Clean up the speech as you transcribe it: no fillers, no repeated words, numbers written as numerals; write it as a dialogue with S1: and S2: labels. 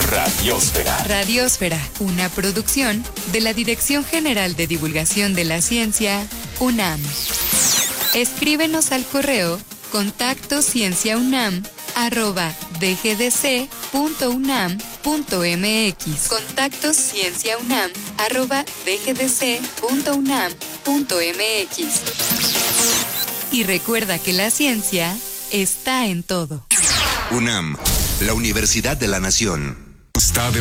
S1: Radiósfera.
S2: Radiósfera, una producción de la Dirección General de Divulgación de la Ciencia, UNAM. Escríbenos al correo contactocienciaunam@dgdc.unam.mx. contactocienciaunam@dgdc.unam.mx. Y recuerda que la ciencia está en todo.
S3: UNAM, la Universidad de la Nación.
S1: Está de